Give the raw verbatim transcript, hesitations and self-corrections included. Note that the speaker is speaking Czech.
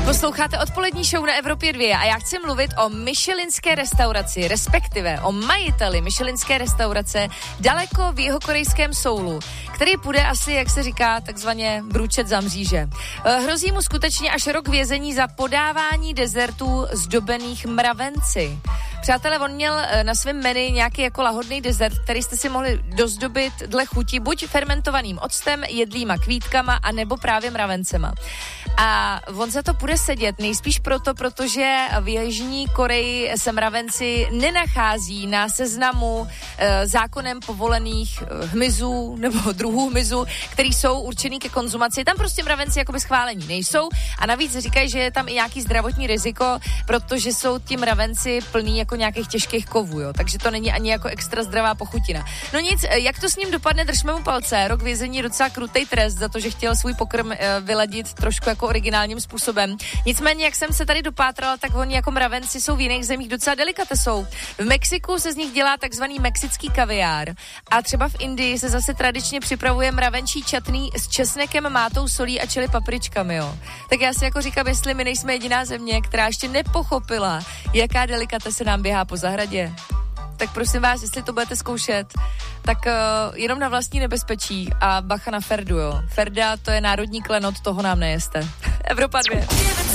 Posloucháte odpolední show na Evropě dva a já chci mluvit o michelinské restauraci, respektive o majiteli michelinské restaurace daleko v jihokorejském Soulu, který půjde asi, jak se říká, takzvaně brůčet za mříže. Hrozí mu skutečně až rok vězení za podávání dezertů zdobených mravenci. Přátelé, on měl na svém menu nějaký jako lahodný dezert, který jste si mohli dozdobit dle chuti buď fermentovaným octem, jedlýma kvítkama, anebo právě mravencema. A on za to půjde sedět, nejspíš proto, protože v Jižní Koreji se mravenci nenachází na seznamu e, zákonem povolených hmyzů nebo druhů hmyzu, který jsou určený ke konzumaci. Tam prostě mravenci jakoby schválení nejsou a navíc říkají, že je tam i nějaký zdravotní riziko, protože jsou ti mravenci plný jako nějakých těžkých kovů, jo. Takže to není ani jako extra zdravá pochutina. No nic, jak to s ním dopadne, držme mu palce. Rok vězení, docela krutej trest za to, že chtěl svůj pokrm e, vyladit trošku jako originálním způsobem. Nicméně, jak jsem se tady dopátrala, tak oni jako mravenci jsou v jiných zemích docela delikatesou. V Mexiku se z nich dělá takzvaný mexický kaviár a třeba v Indii se zase tradičně připravuje mravenčí čatný s česnekem, mátou, solí a čili papričkami, jo. Tak já si jako říkám, jestli my nejsme jediná země, která ještě nepochopila, jaká delikatese nám běhá po zahradě. Tak prosím vás, jestli to budete zkoušet, tak uh, jenom na vlastní nebezpečí a bacha na Ferdu, jo. Ferda, to je národní klenot, toho nám nejeste. Evropa dvě.